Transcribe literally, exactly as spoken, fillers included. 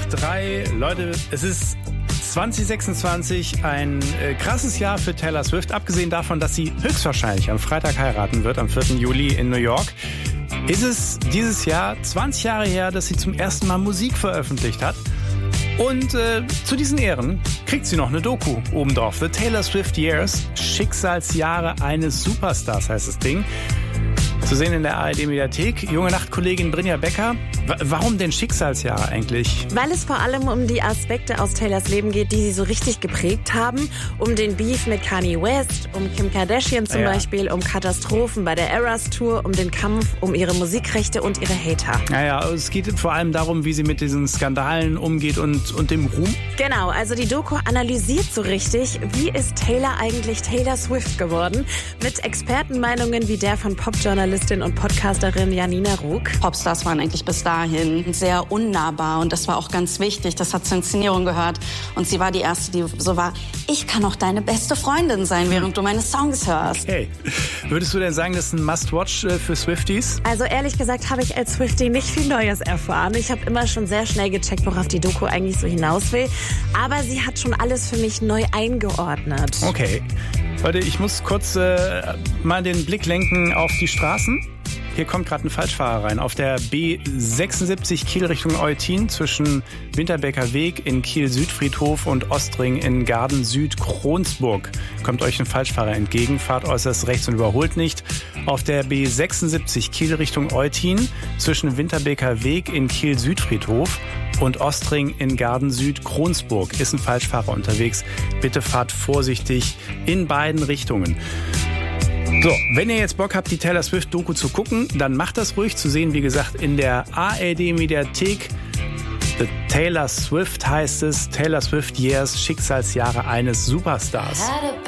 drei. Leute, es ist zwanzig sechsundzwanzig, ein äh, krasses Jahr für Taylor Swift. Abgesehen davon, dass sie höchstwahrscheinlich am Freitag heiraten wird, am vierten Juli in New York, ist es dieses Jahr zwanzig Jahre her, dass sie zum ersten Mal Musik veröffentlicht hat. Und äh, zu diesen Ehren kriegt sie noch eine Doku obendrauf. The Taylor Swift Years, Schicksalsjahre eines Superstars heißt das Ding. Zu sehen in der A R D-Mediathek. Junge Nacht-Kollegin Brinja Becker. W- warum denn Schicksalsjahre eigentlich? Weil es vor allem um die Aspekte aus Taylors Leben geht, die sie so richtig geprägt haben. Um den Beef mit Kanye West, um Kim Kardashian zum ja. Beispiel, um Katastrophen bei der Eras Tour, um den Kampf um ihre Musikrechte und ihre Hater. Naja, es geht vor allem darum, wie sie mit diesen Skandalen umgeht und, und dem Ruhm. Genau, also die Doku analysiert so richtig, wie ist Taylor eigentlich Taylor Swift geworden? Mit Expertenmeinungen wie der von Popjournalistin und Podcasterin Janina Rug. Popstars waren eigentlich bis dahin sehr unnahbar und das war auch ganz wichtig. Das hat zur Inszenierung gehört und sie war die Erste, die so war, ich kann auch deine beste Freundin sein, während du meine Songs hörst. Hey, würdest du denn sagen, das ist ein Must-Watch für Swifties? Also ehrlich gesagt habe ich als Swiftie nicht viel Neues erfahren. Ich habe immer schon sehr schnell gecheckt, worauf die Doku eigentlich so hinaus will. Aber sie hat schon alles für mich neu eingeordnet. Okay. Leute, ich muss kurz äh, mal den Blick lenken auf die Straßen. Hier kommt gerade ein Falschfahrer rein. Auf der B sechsundsiebzig Kiel Richtung Eutin zwischen Winterbeker Weg in Kiel-Südfriedhof und Ostring in Garden-Süd-Kronsburg kommt euch ein Falschfahrer entgegen. Fahrt äußerst rechts und überholt nicht. Auf der B sechsundsiebzig Kiel Richtung Eutin zwischen Winterbeker Weg in Kiel-Südfriedhof und Ostring in Garden-Süd-Kronsburg ist ein Falschfahrer unterwegs. Bitte fahrt vorsichtig in beiden Richtungen. So, wenn ihr jetzt Bock habt, die Taylor Swift-Doku zu gucken, dann macht das ruhig. Zu sehen, wie gesagt, in der A R D-Mediathek. The Taylor Swift heißt es. Taylor Swift Years, Schicksalsjahre eines Superstars.